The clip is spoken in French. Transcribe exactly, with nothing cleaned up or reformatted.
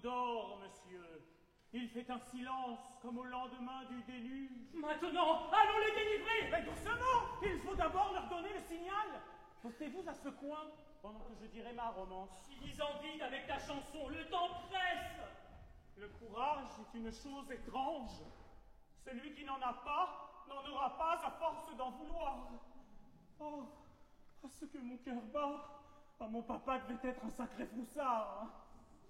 dort, monsieur. Il fait un silence comme au lendemain du déluge. Maintenant, allons les délivrer. Mais doucement, il faut d'abord leur donner le signal. Postez-vous à ce coin pendant que je dirai ma romance. Finis-en vite avec ta chanson, le temps presse. Le courage est une chose étrange. Celui qui n'en a pas, n'en aura pas à force d'en vouloir. Oh, à ce que mon cœur bat, ah, mon papa devait être un sacré froussard. Hein.